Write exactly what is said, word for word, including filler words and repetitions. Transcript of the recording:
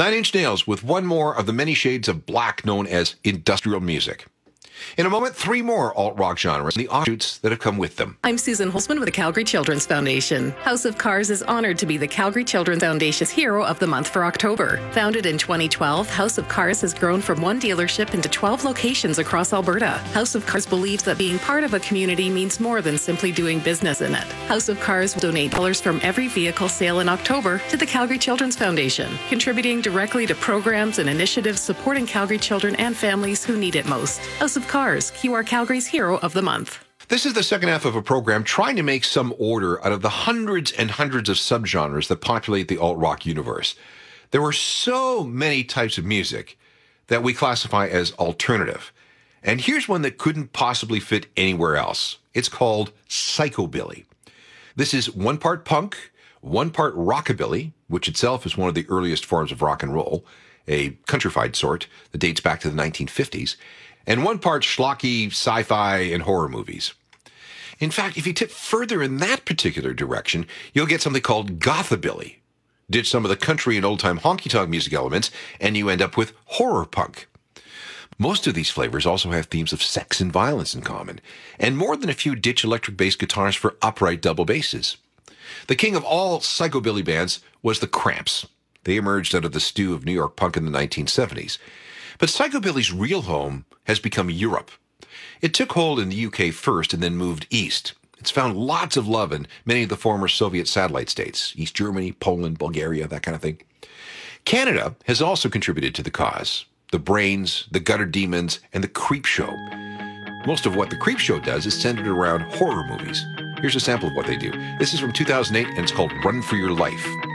Nine Inch Nails with one more of the many shades of black known as industrial music. In a moment, three more alt-rock genres and the offshoots that have come with them. I'm Susan Holzman with the Calgary Children's Foundation. House of Cars is honored to be the Calgary Children's Foundation's Hero of the Month for October. Founded in twenty twelve, House of Cars has grown from one dealership into twelve locations across Alberta. House of Cars believes that being part of a community means more than simply doing business in it. House of Cars will donate dollars from every vehicle sale in October to the Calgary Children's Foundation, contributing directly to programs and initiatives supporting Calgary children and families who need it most. House of Cars, Q R Calgary's Hero of the Month. This is the second half of a program trying to make some order out of the hundreds and hundreds of subgenres that populate the alt-rock universe. There were so many types of music that we classify as alternative. And here's one that couldn't possibly fit anywhere else. It's called psychobilly. This is one part punk, one part rockabilly, which itself is one of the earliest forms of rock and roll, a countrified sort that dates back to the nineteen fifties, and one part schlocky, sci-fi, and horror movies. In fact, if you tip further in that particular direction, you'll get something called gothabilly. Ditch some of the country and old-time honky-tonk music elements, and you end up with horror punk. Most of these flavors also have themes of sex and violence in common, and more than a few ditch electric bass guitars for upright double basses. The king of all psychobilly bands was the Cramps. They emerged out of the stew of New York punk in the nineteen seventies. But psychobilly's real home has become Europe. It took hold in the U K first and then moved east. It's found lots of love in many of the former Soviet satellite states, East Germany, Poland, Bulgaria, that kind of thing. Canada has also contributed to the cause. The Brains, the Gutter Demons, and the Creep Show. Most of what the Creep Show does is centered around horror movies. Here's a sample of what they do. This is from two thousand eight, and it's called Run for Your Life.